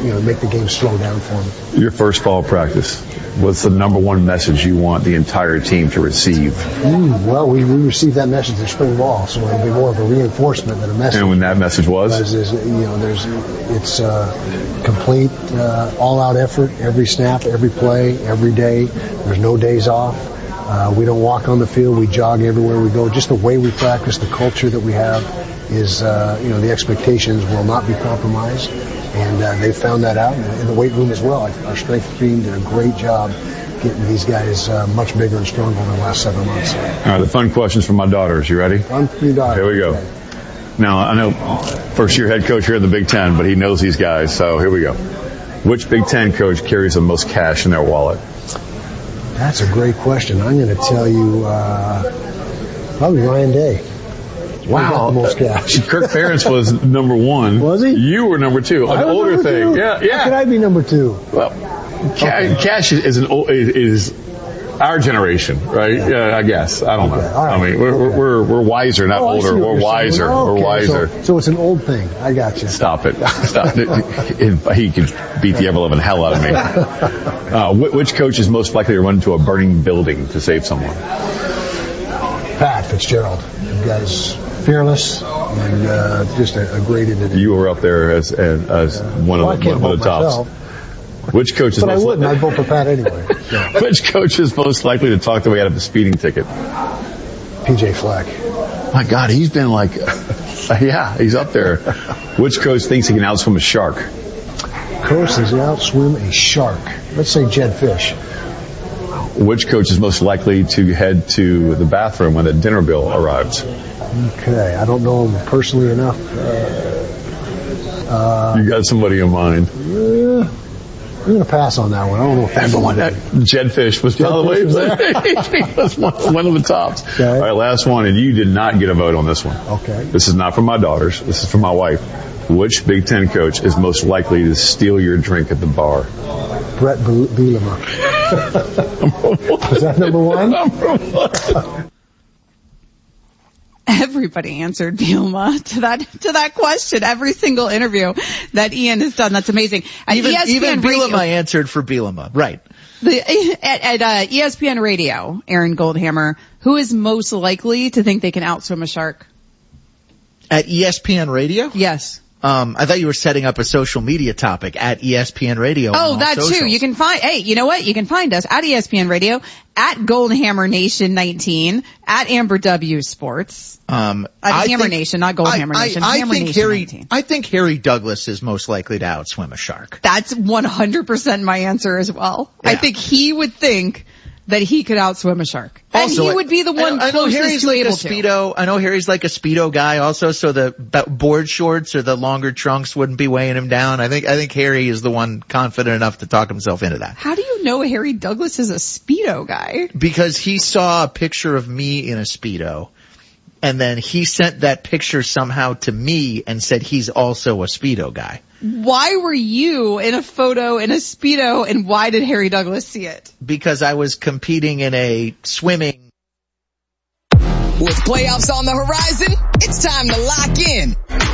make the game slow down for them. Your first fall practice, what's the number one message you want the entire team to receive? Well, we received that message in spring ball, so it'll be more of a reinforcement than a message. And when that message was? It's complete, all-out effort, every snap, every play, every day. There's no days off. We don't walk on the field. We jog everywhere we go. Just the way we practice, the culture that we have is, the expectations will not be compromised. And they found that out in the weight room as well. Our strength team did a great job getting these guys much bigger and stronger in the last 7 months. All right, the fun questions from my daughters. You ready? I'm your daughter. Here we go. Okay. Now, I know first-year head coach here in the Big Ten, but he knows these guys, so here we go. Which Big Ten coach carries the most cash in their wallet? That's a great question. I'm going to tell you probably Ryan Day. Wow. The most cash. Kirk Ferentz was number one. Was he? You were number two. An older thing. Two? Yeah. How could I be number two? Well, cash is our generation, right? Yeah, I guess. I don't know. Right. I mean, we're wiser, not older. We're wiser. Okay. We're wiser. So it's an old thing. I got you. Stop it. He could beat the ever-loving hell out of me. Which coach is most likely to run into a burning building to save someone? Pat Fitzgerald. The guy's fearless and just a great individual. You were up there as one of the tops. Myself. Which coach is but I wouldn't. I'd vote for Pat anyway. So. Which coach is most likely to talk the way out of a speeding ticket? PJ Fleck. My God, he's been he's up there. Which coach thinks he can outswim a shark? Coach thinks he can outswim a shark. Let's say Jed Fish. Which coach is most likely to head to the bathroom when the dinner bill arrives? Okay, I don't know him personally enough. You got somebody in mind? I'm going to pass on that one. I don't know if that's the one. Jed Fish was, by the way, he was one of the tops. Okay. All right, last one, and you did not get a vote on this one. Okay. This is not from my daughters. This is from my wife. Which Big Ten coach is most likely to steal your drink at the bar? Brett Bielema. Is that number one? Number one. Everybody answered Bielema to that question. Every single interview that Ian has done. That's amazing. Even Bielema answered for Bielema. Right. At ESPN Radio, Aaron Goldhammer, who is most likely to think they can outswim a shark? At ESPN Radio? Yes. I thought you were setting up a social media topic at ESPN Radio. Oh, that socials. too. You can you know what? You can find us at ESPN Radio, at Goldhammer Nation 19, at Amber W Sports. Hammer Nation, not Goldhammer Nation. Hammer Nation 19. I think Harry Douglas is most likely to outswim a shark. That's 100% my answer as well. Yeah. I think he would think that he could outswim a shark. Also, and he would be the one closest to able to. I know Harry's like a Speedo guy also, so the board shorts or the longer trunks wouldn't be weighing him down. I think Harry is the one confident enough to talk himself into that. How do you know Harry Douglas is a Speedo guy? Because he saw a picture of me in a Speedo, and then he sent that picture somehow to me and said he's also a Speedo guy. Why were you in a photo in a Speedo, and why did Harry Douglas see it? Because I was competing in a swimming. With playoffs on the horizon, it's time to lock in.